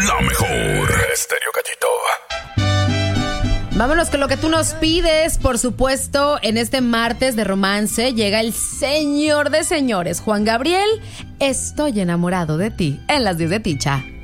la mejor. Estéreo Gallito. Vámonos con lo que tú nos pides. Por supuesto, en este martes de romance llega el señor de señores, Juan Gabriel. Estoy enamorado de ti, en las 10 de Ticha.